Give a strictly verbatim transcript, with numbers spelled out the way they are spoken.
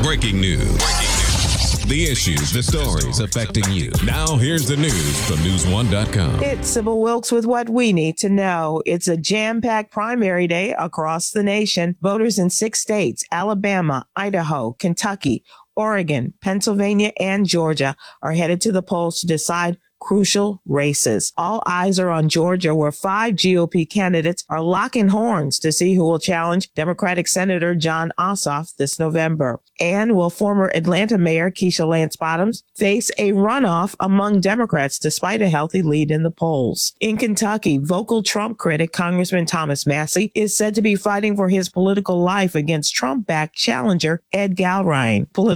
Breaking news. The issues, the stories affecting you. Now, here's the news from news one dot com. It's Sybil Wilkes with what we need to know. It's a jam-packed primary day across the nation. Voters in six states, Alabama, Idaho, Kentucky, Oregon, Pennsylvania, and Georgia, are headed to the polls to decide crucial races. All eyes are on Georgia, where five G O P candidates are locking horns to see who will challenge Democratic Senator Jon Ossoff this November. And will former Atlanta Mayor Keisha Lance Bottoms face a runoff among Democrats despite a healthy lead in the polls? In Kentucky, vocal Trump critic Congressman Thomas Massie is said to be fighting for his political life against Trump-backed challenger Ed Galbraith.